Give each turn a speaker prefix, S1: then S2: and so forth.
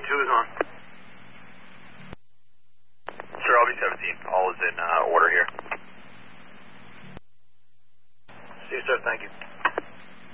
S1: 2 is on.
S2: Sir, I'll be 17. All is in order here.
S1: See you, sir. Thank you.